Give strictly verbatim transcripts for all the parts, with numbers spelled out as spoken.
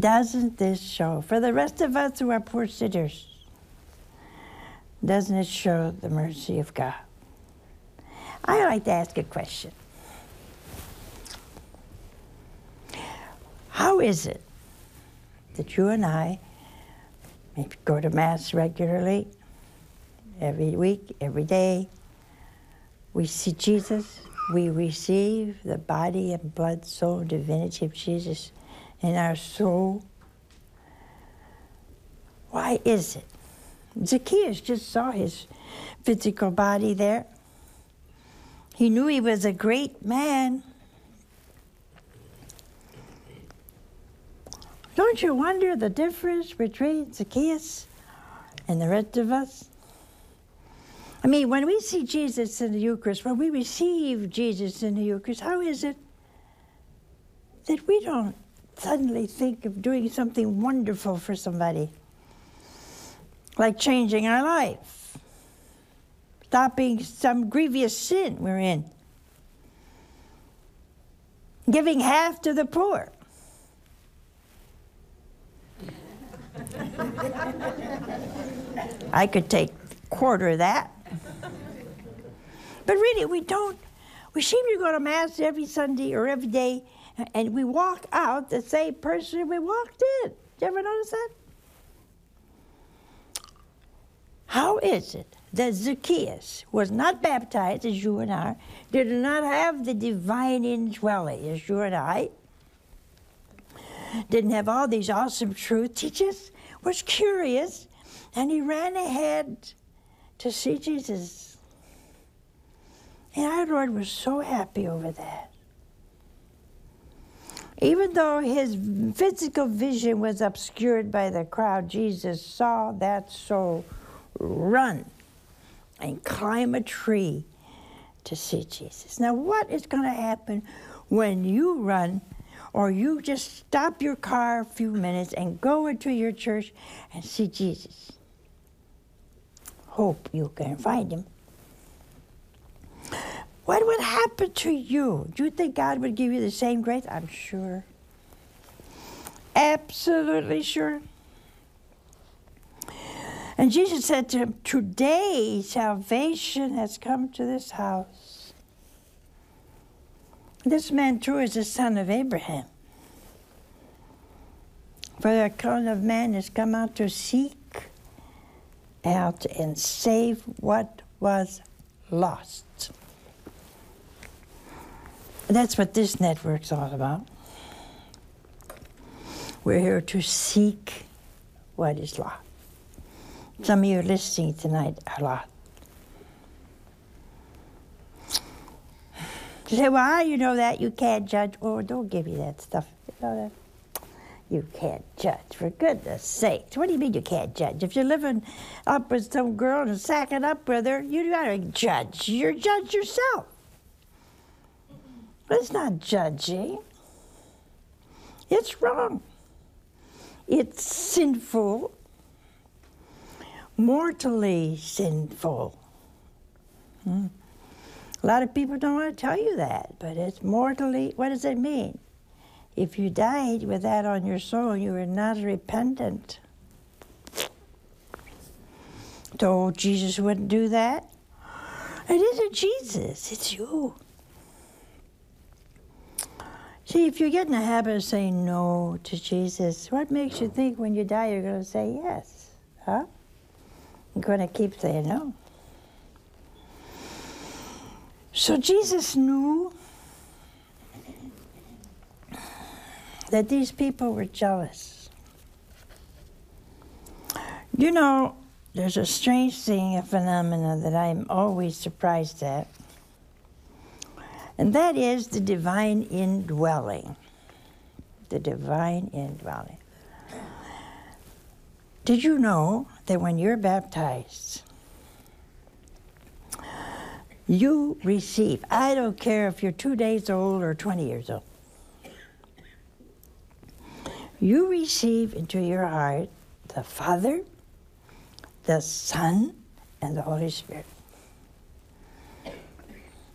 Doesn't this show, for the rest of us who are poor sinners, doesn't it show the mercy of God? I like to ask a question. How is it that you and I maybe go to Mass regularly, every week, every day, we see Jesus, we receive the body and blood, soul, divinity of Jesus in our soul? Why is it? Zacchaeus just saw his physical body there. He knew he was a great man. Don't you wonder the difference between Zacchaeus and the rest of us? I mean, when we see Jesus in the Eucharist, when we receive Jesus in the Eucharist, how is it that we don't suddenly think of doing something wonderful for somebody? Like changing our life, stopping some grievous sin we're in, giving half to the poor. I could take a quarter of that. But really, we don't. We seem to go to Mass every Sunday or every day, and we walk out the same person we walked in. Did you ever notice that? How is it that Zacchaeus was not baptized as you and I, did not have the divine indwelling as you and I, didn't have all these awesome truths, he just was curious, and he ran ahead to see Jesus. And our Lord was so happy over that. Even though his physical vision was obscured by the crowd, Jesus saw that soul run and climb a tree to see Jesus. Now, what is going to happen when you run or you just stop your car a few minutes and go into your church and see Jesus? Hope you can find him. What would happen to you? Do you think God would give you the same grace? I'm sure. Absolutely sure. And Jesus said to him, today salvation has come to this house. This man too is the son of Abraham. For the Son of Man has come out to seek out and save what was lost. That's what this network's all about. We're here to seek what is lost. Some of you are listening tonight a lot. You say, well, how do you know that? You can't judge. Oh, don't give me that stuff. You know that? You can't judge, for goodness sakes. What do you mean you can't judge? If you're living up with some girl and sacking up with her, you gotta judge. You're judge yourself. But it's not judging. It's wrong. It's sinful. Mortally sinful. Hmm. A lot of people don't want to tell you that, but it's mortally, what does it mean? If you died with that on your soul, you were not repentant. So Jesus wouldn't do that? It isn't Jesus, it's you. See, if you get in the habit of saying no to Jesus, what makes you think when you die you're going to say yes? Huh? You're going to keep saying no. So Jesus knew that these people were jealous. You know, there's a strange thing, a phenomenon that I'm always surprised at, and that is the divine indwelling. The divine indwelling. Did you know that when you're baptized, you receive, I don't care if you're two days old or twenty years old, you receive into your heart the Father, the Son, and the Holy Spirit.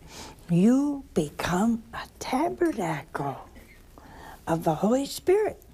You become a tabernacle of the Holy Spirit.